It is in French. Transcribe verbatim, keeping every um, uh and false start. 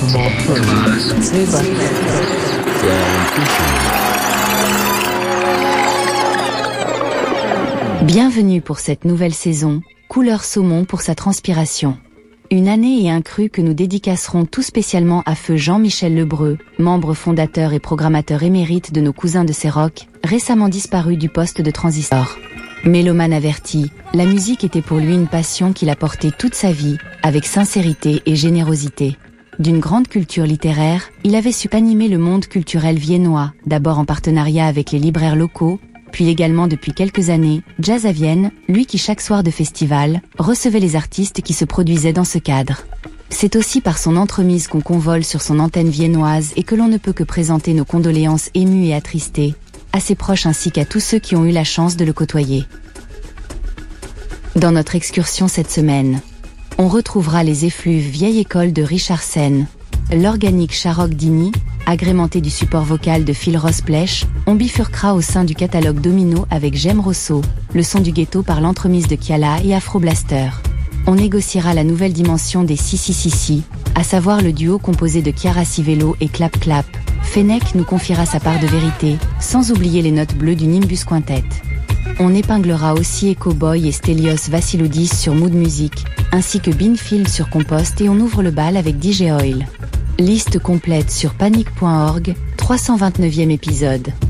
Bienvenue pour cette nouvelle saison, Couleur Saumon pour sa transpiration. Une année et un cru que nous dédicacerons tout spécialement à feu Jean-Michel Lebreu, membre fondateur et programmateur émérite de nos cousins de Séroc, récemment disparu du poste de Transistor. Mélomane averti, la musique était pour lui une passion qu'il a portée toute sa vie, avec sincérité et générosité. D'une grande culture littéraire, il avait su animer le monde culturel viennois, d'abord en partenariat avec les libraires locaux, puis également depuis quelques années, Jazz à Vienne, lui qui chaque soir de festival, recevait les artistes qui se produisaient dans ce cadre. C'est aussi par son entremise qu'on convole sur son antenne viennoise et que l'on ne peut que présenter nos condoléances émues et attristées, à ses proches ainsi qu'à tous ceux qui ont eu la chance de le côtoyer. Dans notre excursion cette semaine, on retrouvera les effluves Vieille École de Richard Sen, l'organique Charok Dini, agrémenté du support vocal de Phil Ross-Plech, on bifurquera au sein du catalogue Domino avec Jem Rosso, le son du ghetto par l'entremise de Kiala et Afro Blaster. On négociera la nouvelle dimension des Si Si Si Si, à savoir le duo composé de Chiara Civello et Clap Clap. Fennec nous confiera sa part de vérité, sans oublier les notes bleues du Nimbus Quintet. On épinglera aussi Echo Boy et Stelios Vassiloudis sur Mood Music, ainsi que Binfield sur Compost et on ouvre le bal avec D J Oil. Liste complète sur panic point org, trois cent vingt-neuvième épisode.